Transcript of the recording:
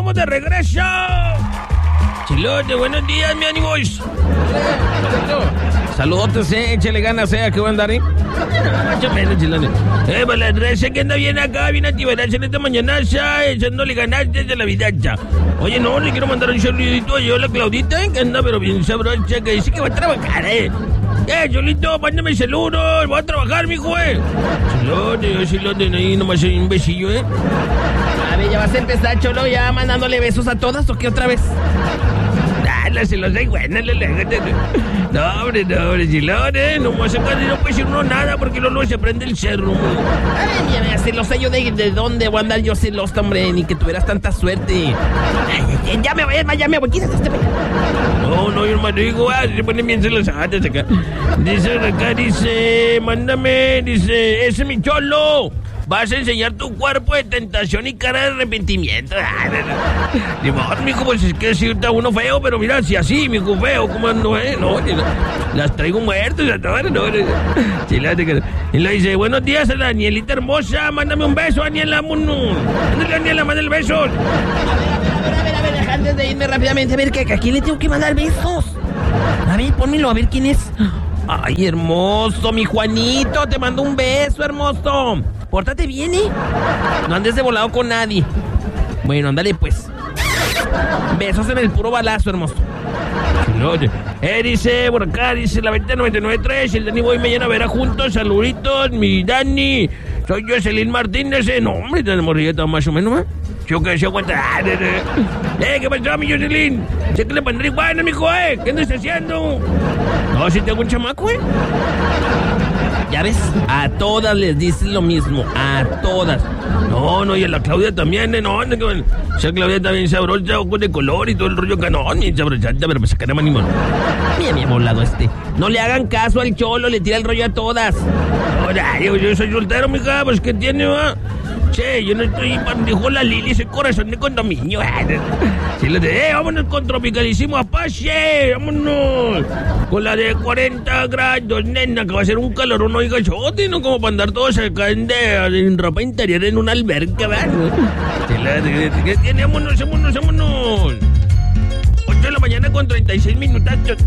estamos de regreso. Chilote, buenos días, mi ánimos. Saludotes, échale ganas, que va a andar, Más o menos, chilote. Baladresa, que anda bien acá, bien activadaza en esta mañana, echándole ganas desde la vida, Oye, no, le quiero mandar un saludito a la Claudita, que anda pero bien sabrosa, que dice que va a trabajar, Cholito, mándame saludos, voy a trabajar, mijo, Chilote, ahí nomás hay un besillo, A ver, ya vas a empezar, Cholo, ya mandándole besos a todas, ¿o qué otra vez? Se los doy buenas, No, hombre, chilote, no puede decir uno nada porque luego se prende el cerro. Ay, mira, celosa yo de dónde voy a andar yo celosa, hombre, ni que tuvieras tanta suerte. Ay, ya me voy, quítate este peña. No, hermano, digo, se ponen bien celosadas acá. Dice, mándame, ese es mi Cholo. Vas a enseñar tu cuerpo de tentación y cara de arrepentimiento. Ni modo, mijo, pues es que si está uno feo, pero mira, si así, mijo, feo, ¿cómo ando, No, las traigo muertas a todas, Y le dice, buenos días a la Danielita hermosa, mándame un beso, Daniela, Ándale, Daniela, mándale el beso. A ver, antes de irme rápidamente, a ver, ¿a quién le tengo que mandar besos? A ver, pónmelo, a ver quién es. Ay, hermoso, mi Juanito, te mando un beso, hermoso. Pórtate bien, no andes de volado con nadie. Bueno, ándale pues. Besos en el puro balazo, hermoso. Oye, dice por acá, dice la 20993, el Dani voy mañana a ver a juntos, saluditos, mi Dani. Soy Jocelyn Martínez, no, hombre, tenemos rieta más o menos, Yo que se aguanta. ¿Qué pasó, mi Jocelyn? Sé que le pondré iguana, mijo, ¿qué andas haciendo? No, si tengo un chamaco, Ya ves, a todas les dices lo mismo, a todas. No, y a la Claudia también, no, esa Claudia también sabrosa, ojos de color y todo el rollo canón, y sabrosita, pero pues caramba, ni modo. Mira, volado no le hagan caso al Cholo, le tira el rollo a todas. Ahora, yo soy soltero, mija, pues ¿qué tiene, Che, yo no estoy, dijo la Lili, ese corazón de condominio. Si le de, vámonos con Tropicalísimo Apache, vámonos. Con la de 40 grados, nena, que va a ser un calorón, oiga, chote, ¿no? Como para andar todos acá en ropa interior en una alberca, ¿verdad? ¿Qué tiene? Vámonos. 8 de la mañana con 36 minutos.